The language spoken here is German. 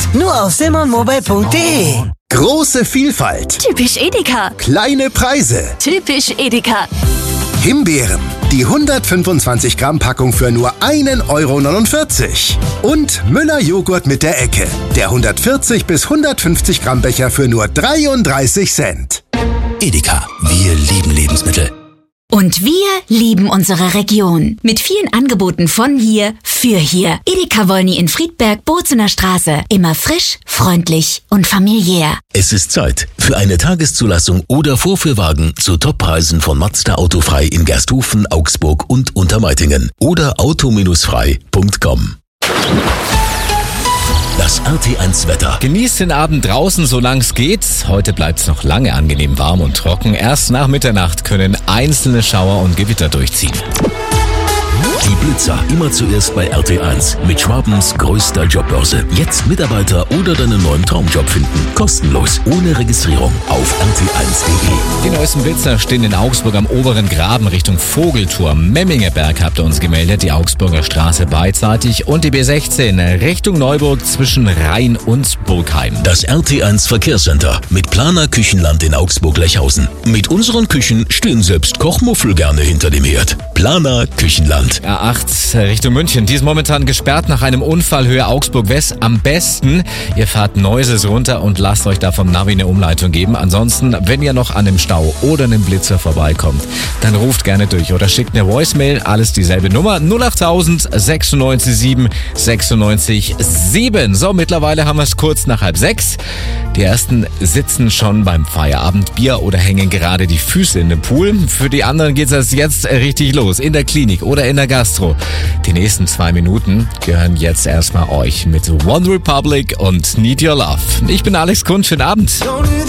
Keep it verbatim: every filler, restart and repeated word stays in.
Nur auf simon-mobile punkt de. Große Vielfalt. Typisch Edeka. Kleine Preise. Typisch Edeka. Himbeeren. Die hundertfünfundzwanzig Gramm Packung für nur ein Euro neunundvierzig. Und Müller Joghurt mit der Ecke. Der hundertvierzig bis hundertfünfzig Gramm Becher für nur dreiunddreißig Cent. Edeka. Wir lieben Lebensmittel. Und wir lieben unsere Region. Mit vielen Angeboten von hier, für hier. Edeka Wolny in Friedberg, Bozener Straße. Immer frisch, freundlich und familiär. Es ist Zeit für eine Tageszulassung oder Vorführwagen zu Toppreisen von Mazda Autofrei in Gersthofen, Augsburg und Untermeitingen. Oder auto frei punkt com. Das R T eins Wetter. Genießt den Abend draußen, solange es geht. Heute bleibt es noch lange angenehm warm und trocken. Erst nach Mitternacht können einzelne Schauer und Gewitter durchziehen. Die Blitzer immer zuerst bei R T eins mit Schwabens größter Jobbörse. Jetzt Mitarbeiter oder deinen neuen Traumjob finden. Kostenlos, ohne Registrierung auf r t eins punkt de. Die neuesten Blitzer stehen in Augsburg am oberen Graben Richtung Vogelturm. Memminger Berg habt ihr uns gemeldet, die Augsburger Straße beidseitig und die B sechzehn Richtung Neuburg zwischen Rhein und Burgheim. Das R T eins Verkehrscenter mit Planer Küchenland in Augsburg-Lechhausen. Mit unseren Küchen stehen selbst Kochmuffel gerne hinter dem Herd. Planer Küchenland. A acht Richtung München. Die ist momentan gesperrt nach einem Unfall Höhe Augsburg-West. Am besten, ihr fahrt Neuses runter und lasst euch da vom Navi eine Umleitung geben. Ansonsten, wenn ihr noch an dem Stau oder einem Blitzer vorbeikommt, dann ruft gerne durch oder schickt eine Voicemail. Alles dieselbe Nummer. null acht tausend sechsundneunzig sieben sechsundneunzig sieben. So, mittlerweile haben wir es kurz nach halb sechs. Die ersten sitzen schon beim Feierabendbier oder hängen gerade die Füße in den Pool. Für die anderen geht es jetzt richtig los. In der Klinik oder in der Gastro. Die nächsten zwei Minuten gehören jetzt erstmal euch mit One Republic und Need Your Love. Ich bin Alex Kunz, schönen Abend.